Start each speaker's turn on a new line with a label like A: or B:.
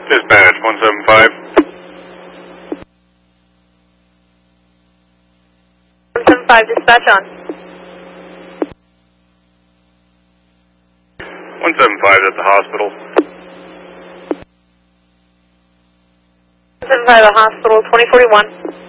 A: Dispatch 175.
B: 175, dispatch on.
A: 175 at the hospital.
B: 175 at the hospital, 2041.